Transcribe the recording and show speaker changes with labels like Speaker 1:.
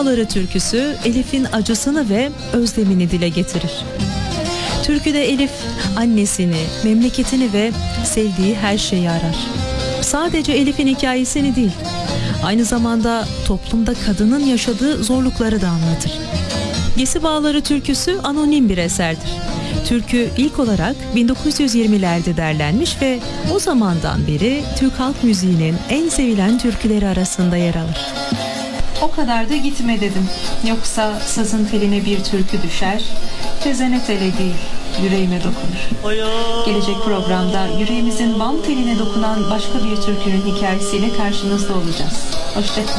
Speaker 1: Bağları türküsü Elif'in acısını ve özlemini dile getirir. Türküde Elif annesini, memleketini ve sevdiği her şeyi arar. Sadece Elif'in hikayesini değil, aynı zamanda toplumda kadının yaşadığı zorlukları da anlatır. Gesi Bağları türküsü anonim bir eserdir. Türkü ilk olarak 1920'lerde derlenmiş ve o zamandan beri Türk halk müziğinin en sevilen türküleri arasında yer alır. O kadar da gitme dedim, yoksa sazın teline bir türkü düşer, tezene tele değil, yüreğime dokunur. Gelecek programda yüreğimizin bam teline dokunan başka bir türkünün hikayesiyle karşınızda olacağız. Hoşçakalın.